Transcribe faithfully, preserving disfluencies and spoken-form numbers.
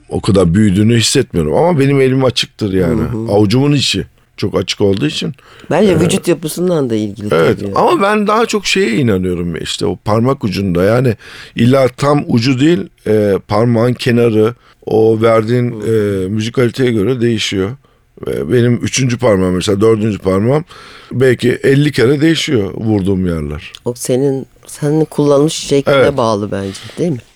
o kadar büyüdüğünü hissetmiyorum. Ama benim elim açıktır yani. Hı hı. Avucumun içi çok açık olduğu için. Bence e, vücut yapısından da ilgili. Evet tabii. ama ben daha çok şeye inanıyorum işte o parmak ucunda, yani illa tam ucu değil, e, parmağın kenarı o verdiğin e, müzikaliteye göre değişiyor. E, benim üçüncü parmağım mesela, dördüncü parmağım belki elli kere değişiyor vurduğum yerler. O senin senin kullanılmış şekline Evet. bağlı bence, değil mi?